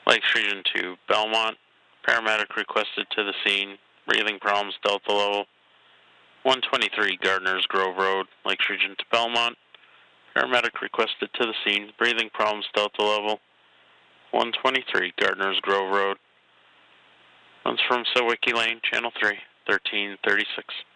Lakes Region 2, Belmont. Paramedic requested to the scene. Breathing problems, Delta level. 123 Gardner's Grove Road, Lakes Region to Belmont. Paramedic requested to the scene. Breathing problems, Delta level. 123 Gardner's Grove Road. Runs from Sawicki Lane, Channel 3, 1336.